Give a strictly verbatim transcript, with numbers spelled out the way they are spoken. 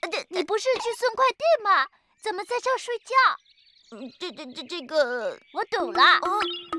这你不是去送快递吗？怎么在这儿睡觉？ 这这这这个， 我懂了。 啊